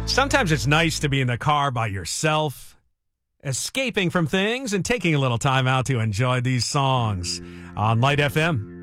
Sometimes it's nice to be in the car by yourself, escaping from things and taking a little time out to enjoy these songs on Light FM.